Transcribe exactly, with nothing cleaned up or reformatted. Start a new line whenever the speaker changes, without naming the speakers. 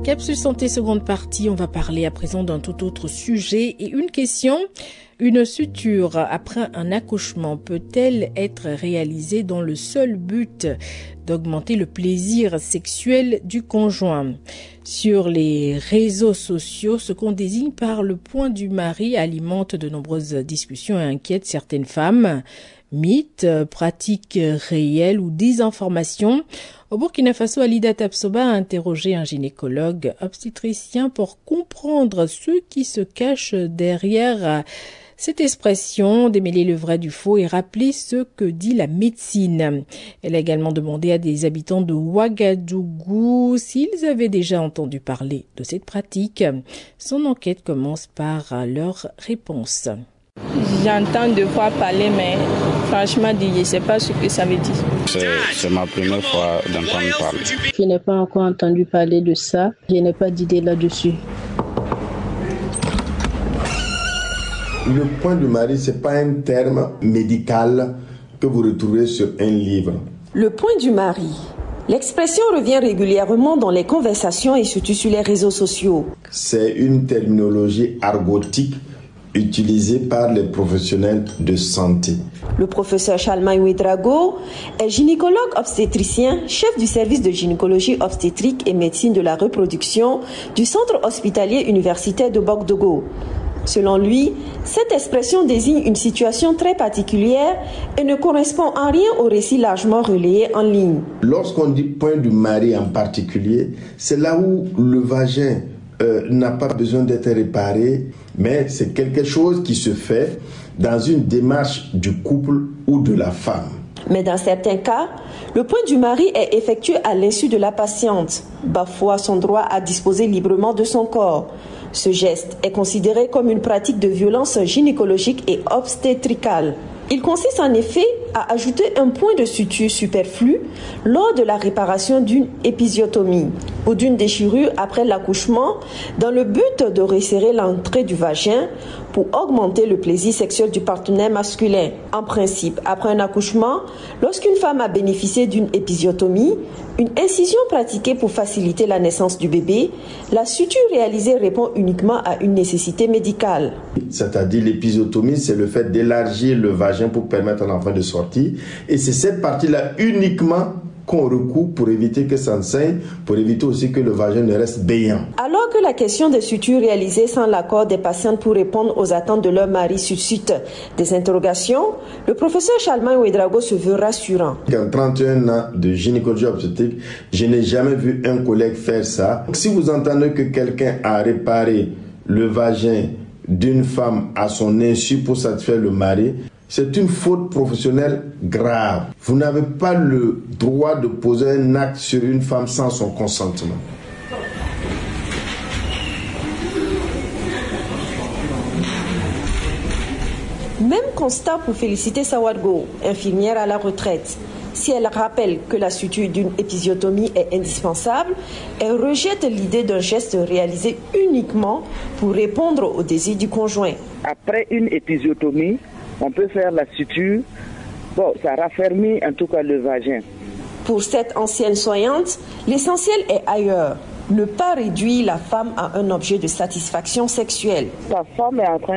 Capsule Santé, seconde partie, on va parler à présent d'un tout autre sujet et une question. Une suture après un accouchement peut-elle être réalisée dans le seul but d'augmenter le plaisir sexuel du conjoint? Sur les réseaux sociaux, ce qu'on désigne par le point du mari alimente de nombreuses discussions et inquiète certaines femmes. Mythes, pratiques réelles ou désinformations. Au Burkina Faso, Alida Tapsoba a interrogé un gynécologue obstétricien pour comprendre ce qui se cache derrière cette expression, démêler le vrai du faux et rappeler ce que dit la médecine. Elle a également demandé à des habitants de Ouagadougou s'ils avaient déjà entendu parler de cette pratique. Son enquête commence par leur réponse.
J'entends deux fois parler, mais franchement, je ne sais pas ce que ça veut dire.
C'est, c'est ma première fois d'entendre parler.
Je n'ai pas encore entendu parler de ça. Je n'ai pas d'idée là-dessus.
Le point du mari, ce n'est pas un terme médical que vous retrouvez sur un livre.
Le point du mari. L'expression revient régulièrement dans les conversations et surtout sur les réseaux sociaux.
C'est une terminologie argotique utilisée par les professionnels de santé.
Le professeur Chalma Ouedraogo est gynécologue obstétricien, chef du service de gynécologie obstétrique et médecine de la reproduction du centre hospitalier universitaire de Ouagadougou. Selon lui, cette expression désigne une situation très particulière et ne correspond en rien au récit largement relayé en ligne.
Lorsqu'on dit point du mari en particulier, c'est là où le vagin euh, n'a pas besoin d'être réparé, mais c'est quelque chose qui se fait dans une démarche du couple ou de la femme.
Mais dans certains cas, le point du mari est effectué à l'insu de la patiente, bafouant son droit à disposer librement de son corps. Ce geste est considéré comme une pratique de violence gynécologique et obstétricale. Il consiste en effet à ajouter un point de suture superflu lors de la réparation d'une épisiotomie ou d'une déchirure après l'accouchement dans le but de resserrer l'entrée du vagin pour augmenter le plaisir sexuel du partenaire masculin. En principe, après un accouchement, lorsqu'une femme a bénéficié d'une épisiotomie, une incision pratiquée pour faciliter la naissance du bébé, la suture réalisée répond uniquement à une nécessité médicale.
C'est-à-dire l'épisiotomie, c'est le fait d'élargir le vagin pour permettre à l'enfant de sortir. Et c'est cette partie-là uniquement qu'on recoupe pour éviter que ça ne saigne, pour éviter aussi que le vagin ne reste béant.
Alors que la question des sutures réalisées sans l'accord des patientes pour répondre aux attentes de leur mari suscite des interrogations, le professeur Chalma Ouedraogo se veut rassurant.
En trente et un ans de gynécologie obstétrique, je n'ai jamais vu un collègue faire ça. Si vous entendez que quelqu'un a réparé le vagin d'une femme à son insu pour satisfaire le mari, c'est une faute professionnelle grave. Vous n'avez pas le droit de poser un acte sur une femme sans son consentement.
Même constat pour Félicité Sawadgo, infirmière à la retraite. Si elle rappelle que la suture d'une épisiotomie est indispensable, elle rejette l'idée d'un geste réalisé uniquement pour répondre au désir du conjoint.
Après une épisiotomie, on peut faire la suture. Bon, ça raffermit en tout cas le vagin.
Pour cette ancienne soignante, l'essentiel est ailleurs. Ne pas réduire la femme à un objet de satisfaction sexuelle.
La femme est en train